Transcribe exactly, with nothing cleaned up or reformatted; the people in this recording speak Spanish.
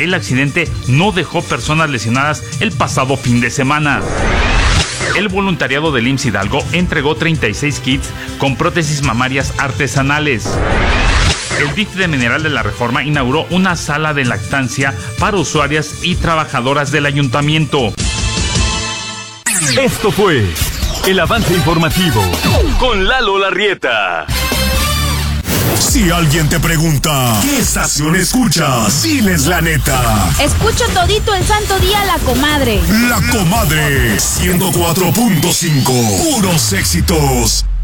El accidente no dejó personas lesionadas el pasado fin de semana. El voluntariado del I M S S Hidalgo entregó treinta y seis kits con prótesis mamarias artesanales. El D I F de Mineral de la Reforma inauguró una sala de lactancia para usuarias y trabajadoras del ayuntamiento. Esto fue el avance informativo con Lalo Larrieta. Si alguien te pregunta, ¿qué estación escuchas? Diles la neta. Escucho todito el santo día La Comadre. La Comadre, ciento cuatro punto cinco. Puros éxitos.